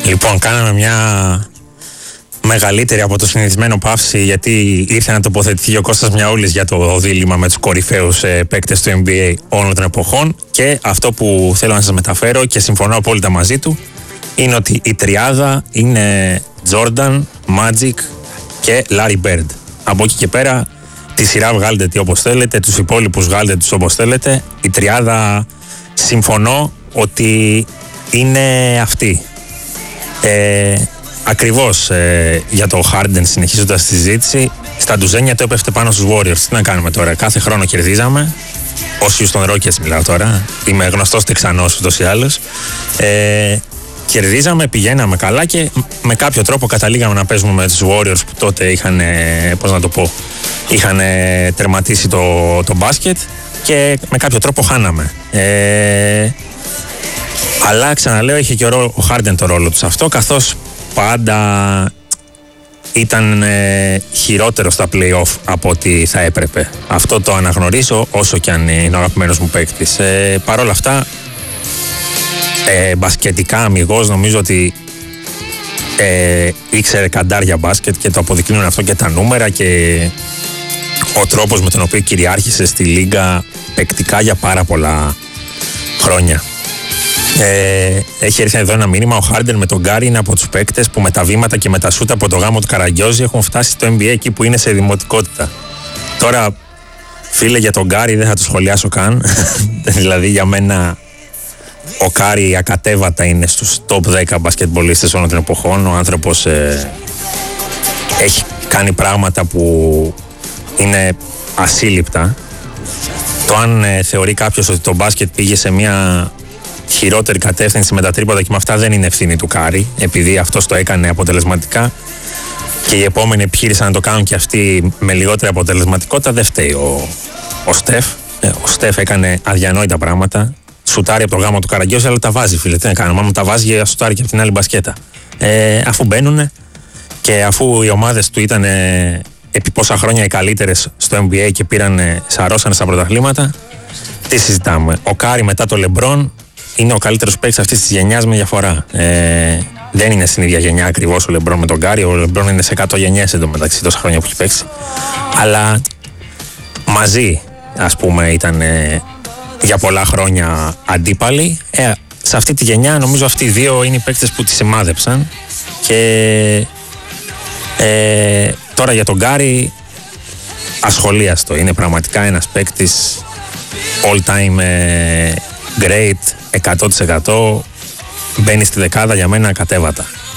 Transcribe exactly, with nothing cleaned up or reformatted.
Λοιπόν, κάναμε μια μεγαλύτερη από το συνηθισμένο παύση, γιατί ήρθε να τοποθετηθεί ο Κώστας Μιαούλης για το δίλημμα με τους κορυφαίους ε, παίκτες του N B A όλων των εποχών. Και αυτό που θέλω να σας μεταφέρω και συμφωνώ απόλυτα μαζί του είναι ότι η τριάδα είναι Jordan, Magic και Larry Bird. Από εκεί και πέρα τη σειρά βγάλετε τι όπως θέλετε, τους υπόλοιπους βγάλετε τους όπως θέλετε. Η τριάδα συμφωνώ ότι είναι αυτή. Ε, ακριβώς ε, για το Harden, συνεχίζοντας τη συζήτηση, στα ντουζένια το έπεφτε πάνω στους Warriors. Τι να κάνουμε τώρα, κάθε χρόνο κερδίζαμε. Όσοι στον Rockets μιλάω τώρα, είμαι γνωστός Τεξανός ούτως ή άλλως. Ε, κερδίζαμε, πηγαίναμε καλά και με κάποιο τρόπο καταλήγαμε να παίζουμε με τους Warriors που τότε είχαν, πώς να το πω, είχαν τερματίσει το, το μπάσκετ και με κάποιο τρόπο χάναμε. Ε, αλλά ξαναλέω, είχε και ο, ο Harden το ρόλο του σε αυτό, καθώς πάντα ήταν ε, χειρότερο στα play-off από ό,τι θα έπρεπε. Αυτό το αναγνωρίζω, όσο και αν είναι ο αγαπημένος μου παίκτης. Ε, Παρ' όλα αυτά, ε, μπασκετικά αμιγώς, νομίζω ότι ε, ήξερε καντάρια μπάσκετ και το αποδεικνύουν αυτό και τα νούμερα και ο τρόπος με τον οποίο κυριάρχησε στη λίγκα παικτικά για πάρα πολλά χρόνια. Ε, έχει έρθει εδώ ένα μήνυμα. Ο Harden με τον Γκάρι είναι από τους παίκτες που με τα βήματα και με τα σούτα από το γάμο του Καραγκιόζη έχουν φτάσει στο N B A εκεί που είναι σε δημοτικότητα. Τώρα, φίλε, για τον Γκάρι δεν θα το σχολιάσω καν. Δηλαδή, για μένα ο Κάρι ακατέβατα είναι στους top δέκα μπασκετμπολίστες όλων των εποχών. Ο άνθρωπος ε, έχει κάνει πράγματα που είναι ασύλληπτα. Το αν ε, θεωρεί κάποιος ότι το μπάσκετ πήγε σε μια χειρότερη κατεύθυνση με τα τρίποτα και με αυτά, δεν είναι ευθύνη του Κάρι, επειδή αυτός το έκανε αποτελεσματικά και οι επόμενοι επιχείρησαν να το κάνουν και αυτοί με λιγότερη αποτελεσματικότητα. Δεν φταίει ο, ο Στεφ. Ε, ο Στεφ έκανε αδιανόητα πράγματα. Σουτάρει από το γάμο του Καραγκιόζη, αλλά τα βάζει, φίλε. Τι να κάνουμε, άμα τα βάζει, σουτάρει και από την άλλη μπασκέτα. Ε, αφού μπαίνουνε και αφού οι ομάδες του ήταν ε, επί πόσα χρόνια οι καλύτερες στο N B A και πήραν, σαρώσανε στα πρωταθλήματα, τι συζητάμε. Ο Κάρι μετά το Λεμπρόν είναι ο καλύτερος παίκτης αυτής της γενιάς με διαφορά. Ε, δεν είναι στην ίδια γενιά ακριβώς ο Λεμπρόν με τον Κάρι. Ο Λεμπρόν είναι σε εκατό γενιές εντωμεταξύ τόσα χρόνια που έχει παίξει. Αλλά μαζί, ας πούμε, ήταν ε, για πολλά χρόνια αντίπαλοι. Ε, σε αυτή τη γενιά νομίζω αυτοί οι δύο είναι οι παίκτες που τη σημάδεψαν. Και ε, τώρα για τον Κάρι, ασχολίαστο. Είναι πραγματικά ένας παίκτης all time ε, great, εκατό τοις εκατό. Μπαίνει στη δεκάδα για μένα κατέβατα.